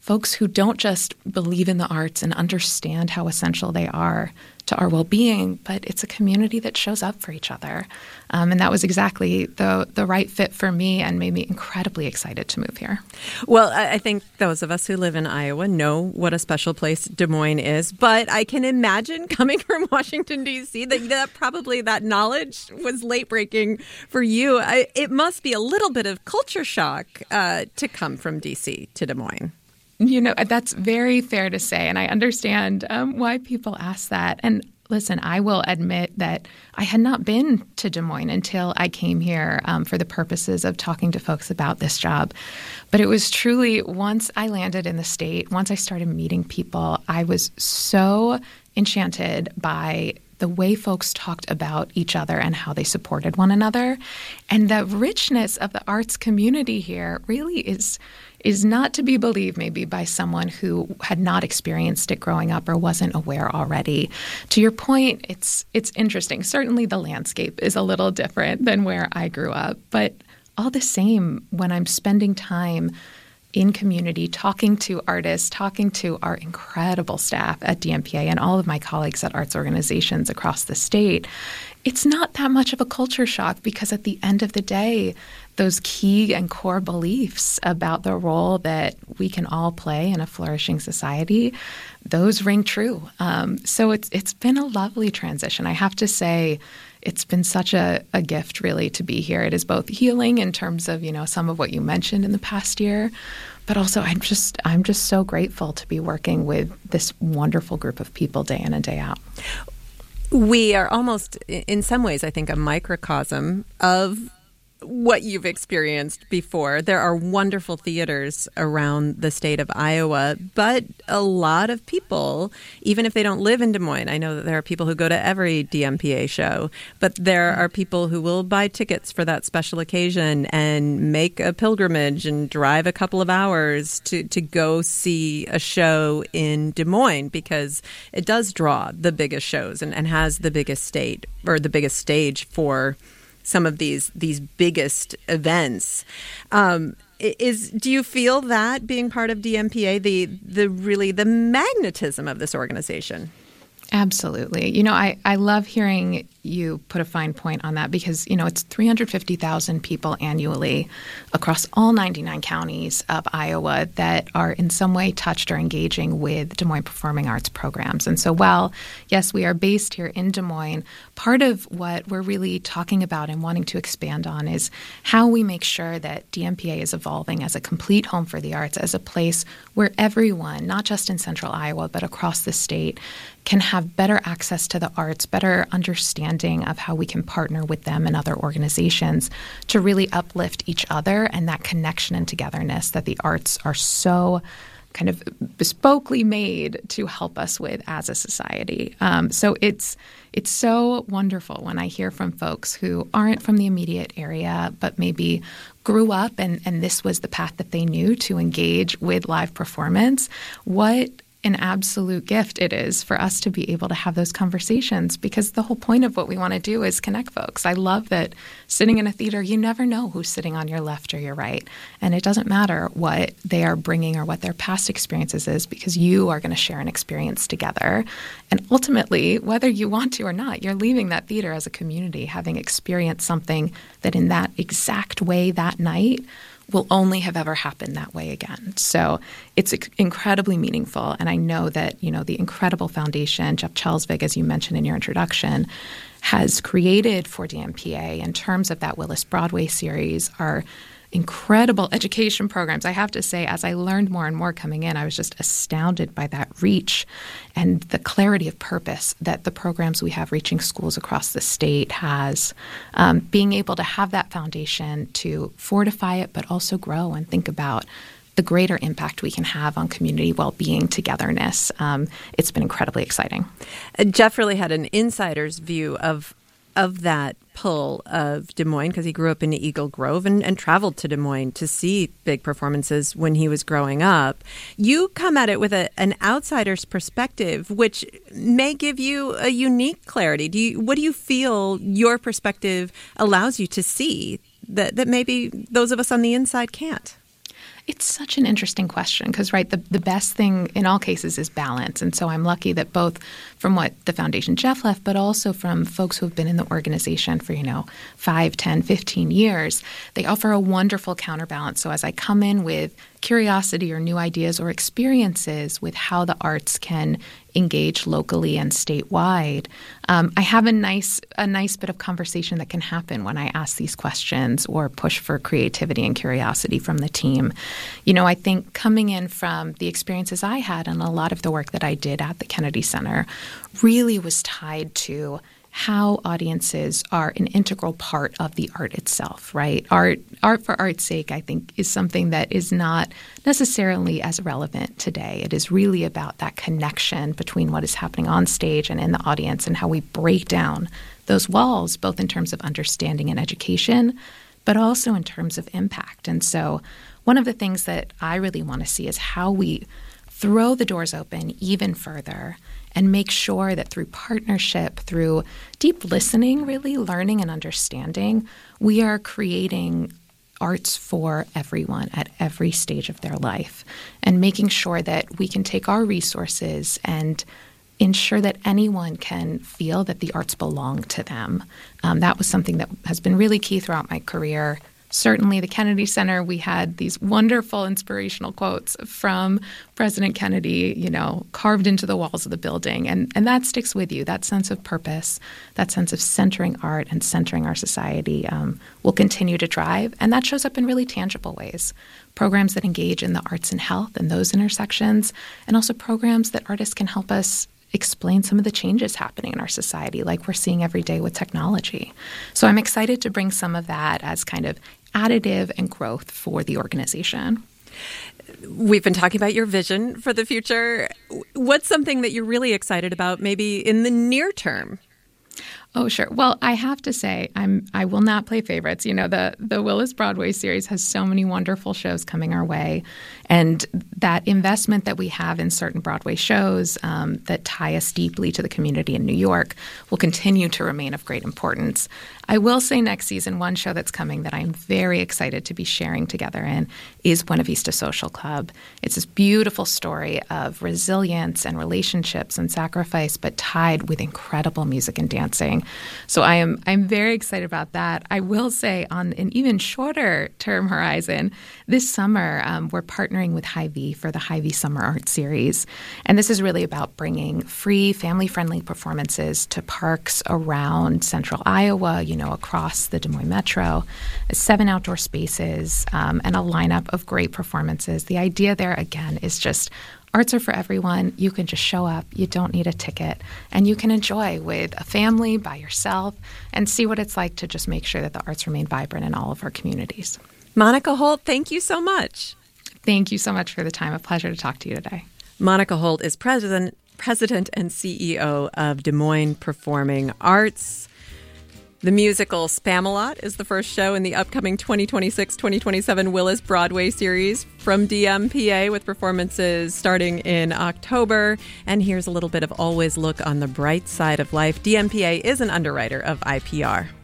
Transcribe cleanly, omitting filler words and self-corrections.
folks who don't just believe in the arts and understand how essential they are to our well-being, but it's a community that shows up for each other. And that was exactly the right fit for me and made me incredibly excited to move here. Well, I think those of us who live in Iowa know what a special place Des Moines is, but I can imagine coming from Washington, D.C., that probably that knowledge was late-breaking for you. It must be a little bit of culture shock to come from D.C. to Des Moines. That's very fair to say, and I understand why people ask that. And listen, I will admit that I had not been to Des Moines until I came here for the purposes of talking to folks about this job. But it was truly once I landed in the state, once I started meeting people, I was so enchanted by the way folks talked about each other and how they supported one another. And the richness of the arts community here really is not to be believed maybe by someone who had not experienced it growing up or wasn't aware already. To your point, it's interesting. Certainly the landscape is a little different than where I grew up. But all the same, when I'm spending time in community, talking to artists, talking to our incredible staff at DMPA and all of my colleagues at arts organizations across the state, it's not that much of a culture shock because at the end of the day, those key and core beliefs about the role that we can all play in a flourishing society, those ring true. So it's been a lovely transition. I have to say, it's been such a gift, really, to be here. It is both healing in terms of, some of what you mentioned in the past year, but also I'm just so grateful to be working with this wonderful group of people day in and day out. We are almost, in some ways, I think, a microcosm of what you've experienced before. There are wonderful theaters around the state of Iowa, but a lot of people, even if they don't live in Des Moines, I know that there are people who go to every DMPA show, but there are people who will buy tickets for that special occasion and make a pilgrimage and drive a couple of hours to go see a show in Des Moines because it does draw the biggest shows and has the biggest stage for some of these biggest events. Do you feel that being part of DMPA, the magnetism of this organization? Absolutely. I love hearing you put a fine point on that because, it's 350,000 people annually across all 99 counties of Iowa that are in some way touched or engaging with Des Moines Performing Arts programs. And so while, yes, we are based here in Des Moines, part of what we're really talking about and wanting to expand on is how we make sure that DMPA is evolving as a complete home for the arts, as a place where everyone, not just in central Iowa, but across the state, can have better access to the arts, better understanding of how we can partner with them and other organizations to really uplift each other and that connection and togetherness that the arts are so kind of bespokely made to help us with as a society. So it's so wonderful when I hear from folks who aren't from the immediate area, but maybe grew up and this was the path that they knew to engage with live performance. What an absolute gift it is for us to be able to have those conversations because the whole point of what we want to do is connect folks. I love that sitting in a theater, you never know who's sitting on your left or your right. And it doesn't matter what they are bringing or what their past experiences is because you are going to share an experience together. And ultimately, whether you want to or not, you're leaving that theater as a community having experienced something that in that exact way that night will only have ever happened that way again. So it's incredibly meaningful. And I know that, the incredible foundation Jeff Chelsvig, as you mentioned in your introduction, has created for DMPA in terms of that Willis Broadway series are incredible education programs. I have to say, as I learned more and more coming in, I was just astounded by that reach and the clarity of purpose that the programs we have reaching schools across the state has. Being able to have that foundation to fortify it, but also grow and think about the greater impact we can have on community well-being, togetherness. It's been incredibly exciting. Jeff really had an insider's view of that pull of Des Moines because he grew up in Eagle Grove and traveled to Des Moines to see big performances when he was growing up. You come at it with an outsider's perspective, which may give you a unique clarity. What do you feel your perspective allows you to see that maybe those of us on the inside can't? It's such an interesting question because, right, the best thing in all cases is balance. And so I'm lucky that both from what the foundation Jeff left, but also from folks who have been in the organization for, 5, 10, 15 years, they offer a wonderful counterbalance. So as I come in with curiosity or new ideas or experiences with how the arts can engage locally and statewide, I have a nice bit of conversation that can happen when I ask these questions or push for creativity and curiosity from the team. I think coming in from the experiences I had and a lot of the work that I did at the Kennedy Center really was tied to how audiences are an integral part of the art itself, right? Art for art's sake, I think, is something that is not necessarily as relevant today. It is really about that connection between what is happening on stage and in the audience and how we break down those walls, both in terms of understanding and education, but also in terms of impact. And so one of the things that I really want to see is how we throw the doors open even further and make sure that through partnership, through deep listening, really learning and understanding, we are creating arts for everyone at every stage of their life and making sure that we can take our resources and ensure that anyone can feel that the arts belong to them. That was something that has been really key throughout my career. Certainly, the Kennedy Center, we had these wonderful inspirational quotes from President Kennedy, carved into the walls of the building. And that sticks with you. That sense of purpose, that sense of centering art and centering our society will continue to drive. And that shows up in really tangible ways. Programs that engage in the arts and health and those intersections, and also programs that artists can help us explain some of the changes happening in our society, like we're seeing every day with technology. So I'm excited to bring some of that as kind of additive and growth for the organization. We've been talking about your vision for the future. What's something that you're really excited about maybe in the near term? Oh, sure. Well, I have to say, I will not play favorites. The Willis Broadway series has so many wonderful shows coming our way. And that investment that we have in certain Broadway shows that tie us deeply to the community in New York will continue to remain of great importance. I will say next season, one show that's coming that I'm very excited to be sharing together in is Buena Vista Social Club. It's this beautiful story of resilience and relationships and sacrifice, but tied with incredible music and dancing. So I'm very excited about that. I will say on an even shorter term horizon, this summer we're partnering with Hy-Vee for the Hy-Vee Summer Art Series. And this is really about bringing free, family-friendly performances to parks around central Iowa, across the Des Moines Metro, 7 outdoor spaces, and a lineup of great performances. The idea there, again, is just arts are for everyone. You can just show up. You don't need a ticket. And you can enjoy with a family, by yourself, and see what it's like to just make sure that the arts remain vibrant in all of our communities. Monica Holt, thank you so much. Thank you so much for the time. A pleasure to talk to you today. Monica Holt is president and CEO of Des Moines Performing Arts. The musical Spamalot is the first show in the upcoming 2026-2027 Willis Broadway series from DMPA, with performances starting in October. And here's a little bit of Always Look on the Bright Side of Life. DMPA is an underwriter of IPR.